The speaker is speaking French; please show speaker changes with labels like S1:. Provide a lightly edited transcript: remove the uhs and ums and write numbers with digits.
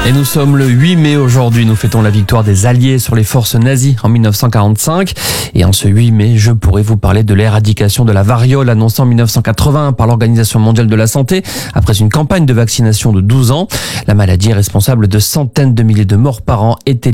S1: Et nous sommes le 8 mai aujourd'hui. Nous fêtons la victoire des Alliés sur les forces nazies en 1945. Et en ce 8 mai, je pourrais vous parler de l'éradication de la variole annoncée en 1981 par l'Organisation mondiale de la santé après une campagne de vaccination de 12 ans. La maladie est responsable de centaines de milliers de morts par an.